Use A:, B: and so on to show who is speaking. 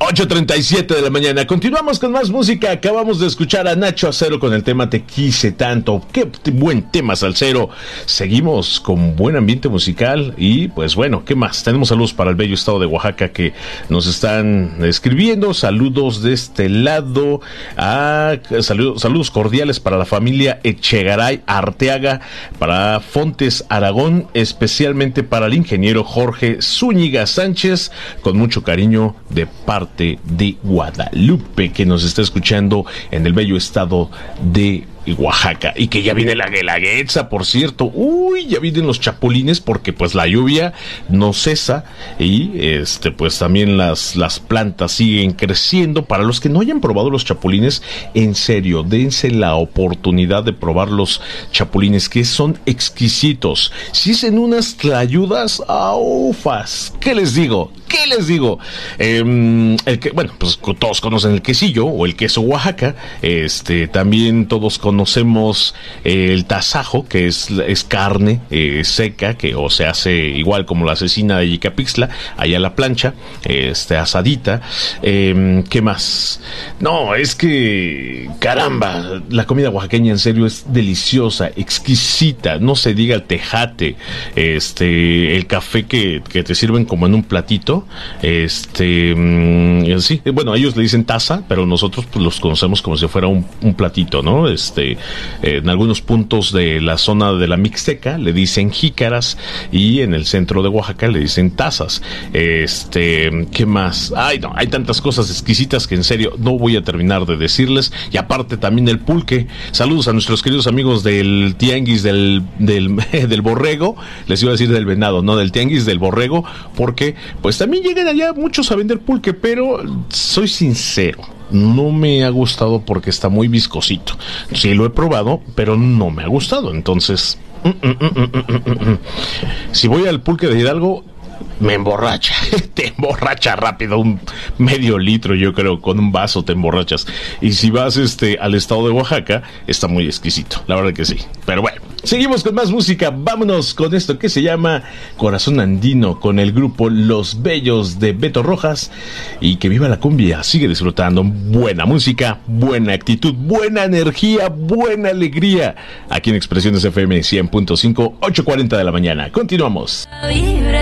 A: 8:37 de la mañana. Continuamos con más música. Acabamos de escuchar a Nacho Acero con el tema Te quise tanto. Qué buen tema, salsero. Seguimos con buen ambiente musical. Y pues bueno, ¿qué más? Tenemos saludos para el bello estado de Oaxaca que nos están escribiendo. Saludos de este lado. Saludos cordiales para la familia Echegaray Arteaga, para Fontes Aragón, especialmente para el ingeniero Jorge Zúñiga Sánchez, con mucho cariño de parte de Guadalupe, que nos está escuchando en el bello estado de Oaxaca. Y que ya viene la Guelaguetza, por cierto. Uy, ya vienen los chapulines, porque pues la lluvia no cesa y pues también las plantas siguen creciendo. Para los que no hayan probado los chapulines, en serio, dense la oportunidad de probar los chapulines, que son exquisitos. Si es en unas tlayudas, ¡aufas! ¿Qué les digo? Pues todos conocen el quesillo o el queso Oaxaca. También todos conocemos el tasajo, que es carne seca, que o se hace igual como la cecina de Yicapixtla, allá a la plancha, asadita. ¿Qué más? No, es que caramba, la comida oaxaqueña en serio es deliciosa, exquisita. No se diga el tejate, el café que te sirven como en un platito. Sí, bueno, ellos le dicen taza, pero nosotros pues los conocemos como si fuera un platito, ¿no? En algunos puntos de la zona de la Mixteca le dicen jícaras, y en el centro de Oaxaca le dicen tazas. ¿Qué más? Ay, no, hay tantas cosas exquisitas que en serio no voy a terminar de decirles. Y aparte también el pulque. Saludos a nuestros queridos amigos del tianguis del borrego. Les iba a decir del venado, no, del tianguis del borrego, porque pues también llegan allá muchos a vender pulque, pero soy sincero, no me ha gustado porque está muy viscosito. Sí lo he probado, pero no me ha gustado. Entonces, si voy al pulque de Hidalgo, me emborracha, te emborracha rápido, un medio litro, yo creo, con un vaso te emborrachas. Y si vas al estado de Oaxaca, está muy exquisito, la verdad que sí. Pero bueno, seguimos con más música. Vámonos con esto que se llama Corazón Andino, con el grupo Los Bellos de Beto Rojas. Y que viva la cumbia, sigue disfrutando buena música, buena actitud, buena energía, buena alegría, aquí en Expresiones FM 100.5, 8:40 de la mañana. Continuamos.